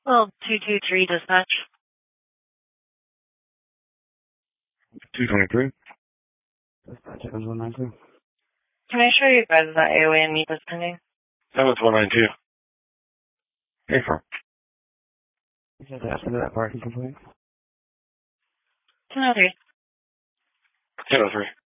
Well, 223 dispatch. 223. Dispatch, that was 192. Can I show you guys that AOA and meet this pending? That was 192. Hey, from. You said after that parking complaint? 203. 203.